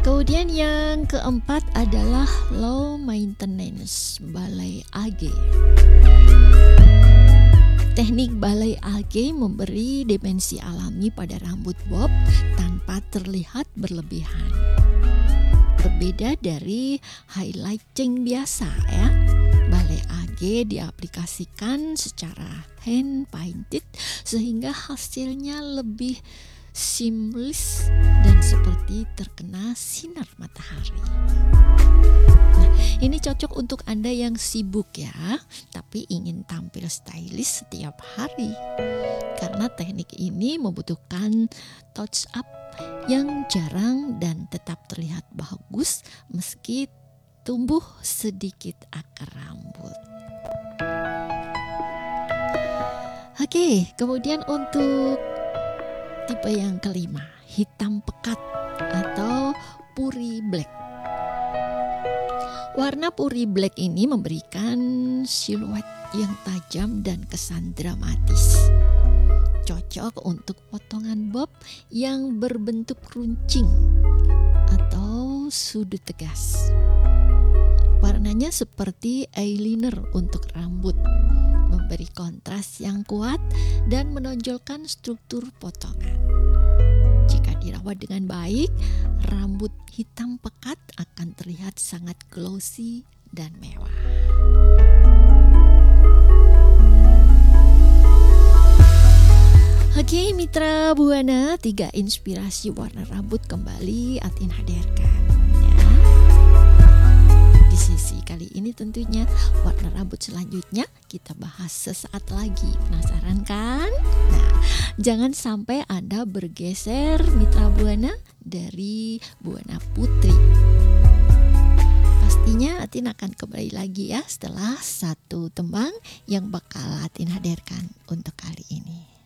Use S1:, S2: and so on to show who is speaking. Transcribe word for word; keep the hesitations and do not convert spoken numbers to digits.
S1: Kemudian yang keempat adalah low maintenance balai A G. Teknik balai A G memberi dimensi alami pada rambut bob tanpa terlihat berlebihan. Berbeda dari highlighting biasa ya. Balai A G diaplikasikan secara hand painted sehingga hasilnya lebih seamless dan seperti terkena sinar matahari. Nah, ini cocok untuk Anda yang sibuk ya, tapi ingin tampil stylish setiap hari. Karena teknik ini membutuhkan touch up yang jarang dan tetap terlihat bagus meski tumbuh sedikit akar rambut. Oke, kemudian untuk tipe yang kelima, hitam pekat atau puri black. Warna puri black ini memberikan siluet yang tajam dan kesan dramatis. Cocok untuk potongan bob yang berbentuk runcing atau sudut tegas. Warnanya seperti eyeliner untuk rambut, memberi kontras yang kuat dan menonjolkan struktur potongan. Jika dirawat dengan baik, rambut hitam pekat akan terlihat sangat glossy dan mewah. Oke mitra Buana, tiga inspirasi warna rambut kembali Atin hadirkan ya. Di sesi kali ini tentunya warna rambut selanjutnya kita bahas sesaat lagi. Penasaran kan? Nah, jangan sampai Anda bergeser mitra Buana dari Buana Putri. Pastinya Atin akan kembali lagi ya setelah satu tembang yang bakal Atin hadirkan untuk kali ini.